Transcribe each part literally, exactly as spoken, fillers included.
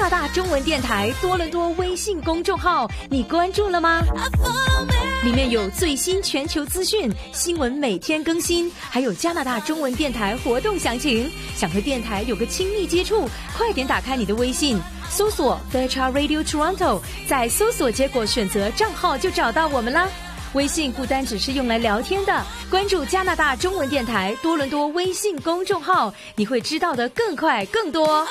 拿大中文电台多伦多微信公众号，你关注了吗？里面有最新全球资讯，新闻每天更新，还有加拿大中文电台活动详情。想和电台有个亲密接触，快点打开你的微信，搜索 Fairchild Radio Toronto， 在搜索结果选择账号就找到我们啦。微信不单只是用来聊天的，关注加拿大中文电台多伦多微信公众号，你会知道的更快更多。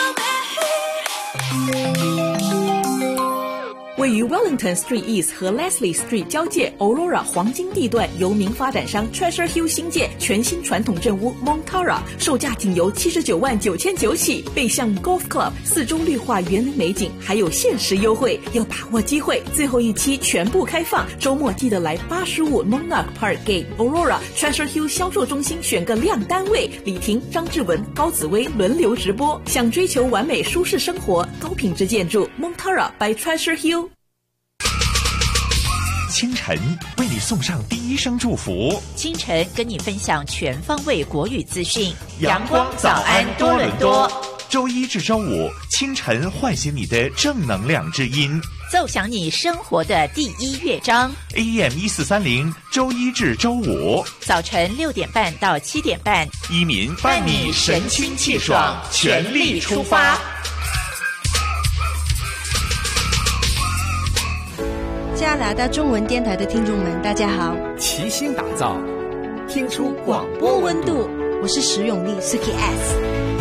位于 Wellington Street East 和 Leslie Street 交界 Aurora 黄金地段，由名发展商 Treasure Hill 新建全新传统镇屋 Montara， 售价仅由七十九万九千九起，背向 Golf Club， 四周绿化园林美景，还有限时优惠，要把握机会，最后一期全部开放，周末记得来八十五 Monarch Park Gate Aurora Treasure Hill 销售中心选个亮单位，李婷、张志文、高紫薇轮流直播。想追求完美舒适生活，高品质建筑 Montara by Treasure Hill。 清晨为你送上第一声祝福， 清晨跟你分享全方位国语资讯。 阳光早安多伦多，周一至周五清晨唤醒你的正能量之音， 奏响你生活的第一乐章。 A M 一四三零，周一至周五早晨六点半到七点半， 依民伴你神清气爽，全力出发。 加拿大中文电台的听众们，大家好！ 齐心打造， 听出广播温度。我是石永丽 Suki S。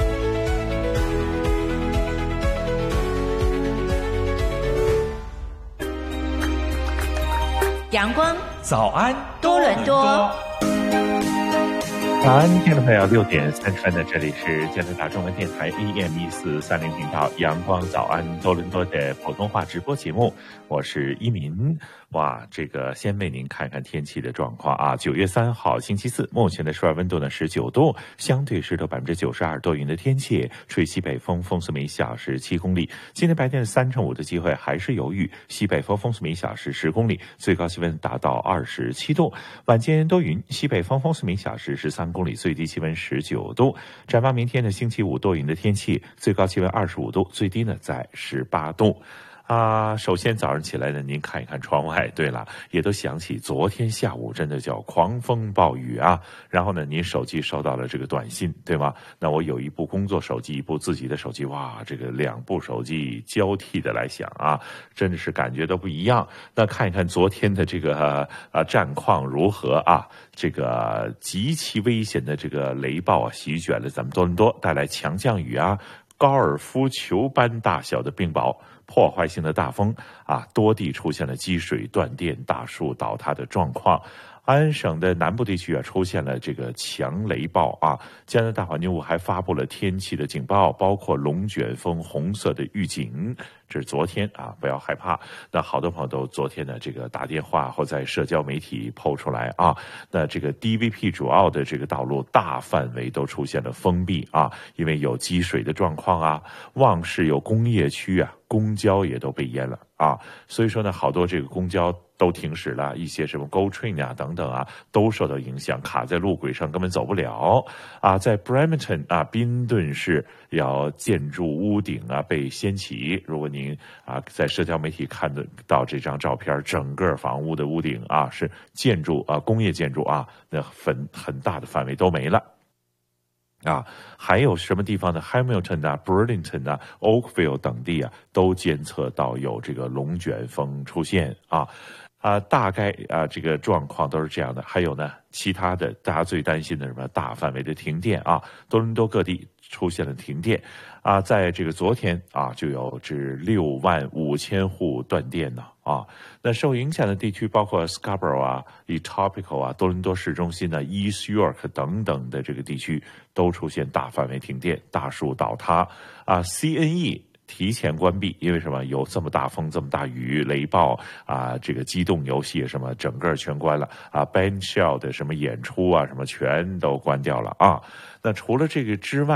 阳光早安多伦多。 早安，听众朋友，六点三十分的这里是加拿大中文电台 A M 一四三零频道阳光早安多伦多的普通话直播节目，我是一民。哇，这个先为您看看天气的状况啊。九月三号星期四，目前的室外温度呢十九度，相对湿度百分之九十二，多云的天气，吹西北风，风速每小时七公里。今天白天的三成五的机会还是有雨，西北风，风速每小时十公里，最高气温达到二十七度。晚间多云，西北风，风速每小时十三公里，最低气温十九度。展望明天的星期五，多云的天气，最高气温二十五度，最低呢在十八度。啊，首先早上起来呢，您看一看窗外，对了，也都想起昨天下午真的叫狂风暴雨啊。然后呢，您手机收到了这个短信，对吗？那我有一部工作手机，一部自己的手机，哇，这个两部手机交替的来想啊，真的是感觉都不一样。那看一看昨天的这个呃战况如何啊？这个极其危险的这个雷暴啊，席卷了咱们多伦多，带来强降雨啊，高尔夫球般大小的冰雹。破坏性的大风啊，多地出现了积水、断电、大树倒塌的状况。安省的南部地区啊，出现了这个强雷暴啊。加拿大环境部还发布了天气的警报，包括龙卷风、红色的预警。这是昨天啊，不要害怕。那好多朋友都昨天呢，这个打电话或在社交媒体抛出来啊。那这个 D V P 主要的这个道路大范围都出现了封闭啊，因为有积水的状况啊。旺市有工业区啊，公交也都被淹了啊。所以说呢，好多这个公交都停驶了，一些什么 Go Train 啊等等啊，都受到影响，卡在路轨上根本走不了啊。在 Brampton 啊，宾顿市要建筑屋顶啊被掀起，如果您啊在社交媒体看得到这张照片，整个房屋的屋顶啊是建筑啊工业建筑啊，那很很大的范围都没了。啊，还有什么地方呢 ？Hamilton 啊、Burlington 啊、Oakville 等地啊，都监测到有这个龙卷风出现啊。啊，大概啊，这个状况都是这样的。还有呢，其他的大家最担心的什么大范围的停电啊，多伦多各地出现了停电啊，在这个昨天啊，就有至六万五千户断电呢啊。那受影响的地区包括 Scarborough 啊、Etobicoke 啊、多伦多市中心的 East York 等等的这个地区都出现大范围停电、大树倒塌啊。C N E提前关闭，因为什么？有这么大风、这么大雨、雷暴啊，这个机动游戏什么，整个全关了啊。Ben Shell 的什么演出啊，什么全都关掉了啊。那除了这个之外，